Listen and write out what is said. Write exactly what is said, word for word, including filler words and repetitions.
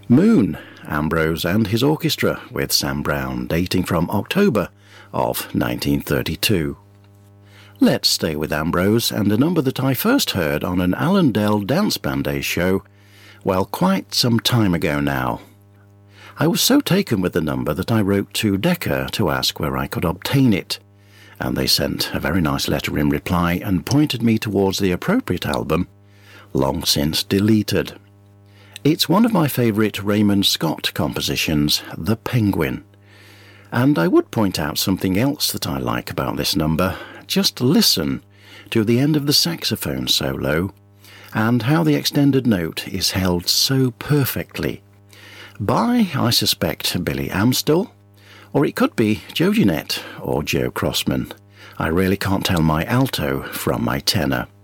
Moon, Ambrose and his orchestra with Sam Brown, dating from October of nineteen thirty-two. Let's stay with Ambrose and a number that I first heard on an Alan Dell Dance Band Day show, well, quite some time ago now. I was so taken with the number that I wrote to Decca to ask where I could obtain it, and they sent a very nice letter in reply and pointed me towards the appropriate album, long since deleted. It's one of my favourite Raymond Scott compositions, The Penguin. And I would point out something else that I like about this number. Just listen to the end of the saxophone solo and how the extended note is held so perfectly by, I suspect, Billy Amstel, or it could be Joe Jeanette or Joe Crossman. I really can't tell my alto from my tenor.